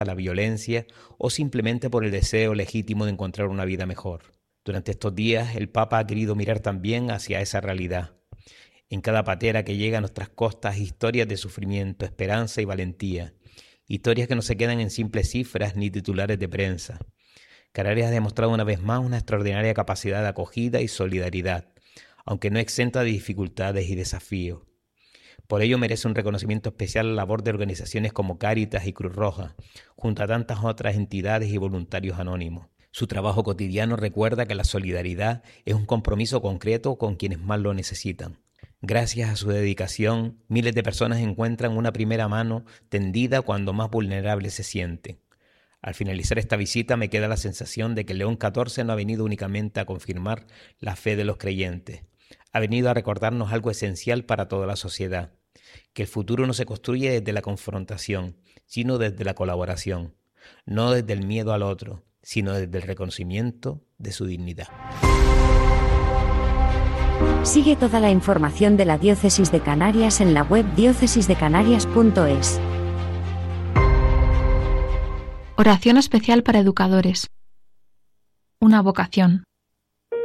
a la violencia o simplemente por el deseo legítimo de encontrar una vida mejor. Durante estos días, el Papa ha querido mirar también hacia esa realidad. En cada patera que llega a nuestras costas, historias de sufrimiento, esperanza y valentía. Historias que no se quedan en simples cifras ni titulares de prensa. Canarias ha demostrado una vez más una extraordinaria capacidad de acogida y solidaridad, aunque no exenta de dificultades y desafíos. Por ello merece un reconocimiento especial la labor de organizaciones como Cáritas y Cruz Roja, junto a tantas otras entidades y voluntarios anónimos. Su trabajo cotidiano recuerda que la solidaridad es un compromiso concreto con quienes más lo necesitan. Gracias a su dedicación, miles de personas encuentran una primera mano tendida cuando más vulnerables se sienten. Al finalizar esta visita me queda la sensación de que León XIV no ha venido únicamente a confirmar la fe de los creyentes. Ha venido a recordarnos algo esencial para toda la sociedad, que el futuro no se construye desde la confrontación, sino desde la colaboración, no desde el miedo al otro, sino desde el reconocimiento de su dignidad. Sigue toda la información de la Diócesis de Canarias en la web diócesisdecanarias.es. Oración especial para educadores. Una vocación.